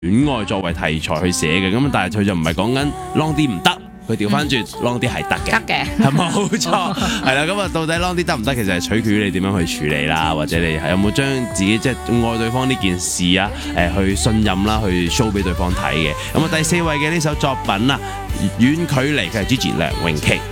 戀愛作為題材去寫嘅，咁但係佢就唔係講緊 long 啲唔得，佢調翻轉 long 啲係得嘅， 得嘅， 係冇錯，係啦。咁啊，到底 long 啲得唔得，其實係取決於你點樣去處理啦，或者你有冇將自己即係愛對方呢件事啊，去信任啦，去 show 俾對方睇嘅。咁啊，第4位嘅呢首作品啊，遠距離，佢係 Gigi 梁詠琪。